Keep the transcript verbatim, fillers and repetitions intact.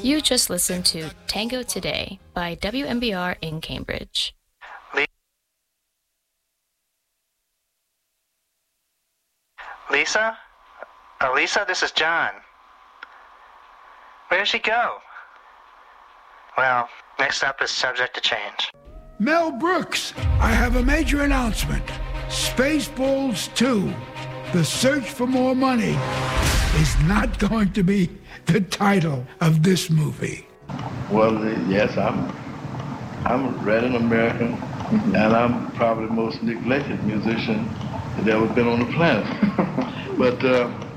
You just listened to Tango Today by W M B R in Cambridge. Lisa? Oh, Lisa, this is John. Where did she go? Well, next up is Subject to Change. Mel Brooks, I have a major announcement. Spaceballs two, The Search for More Money, is not going to be the title of this movie. Well, yes, I'm I'm a Latin American, mm-hmm. and I'm probably the most neglected musician that ever been on the planet. But uh,